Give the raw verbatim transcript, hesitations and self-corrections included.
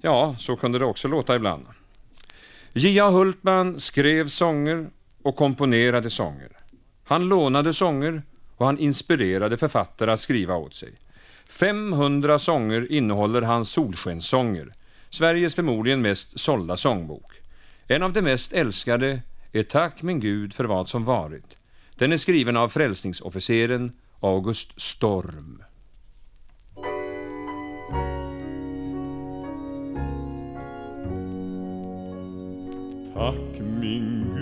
Ja, så kunde det också låta ibland. J A Hultman skrev sånger och komponerade sånger. Han lånade sånger och han inspirerade författare att skriva åt sig. femhundra sånger innehåller hans Solskenssånger, Sveriges förmodligen mest sålda sångbok. En av de mest älskade är Tack min Gud för vad som varit. Den är skriven av frälsningsofficeren August Storm. Tack min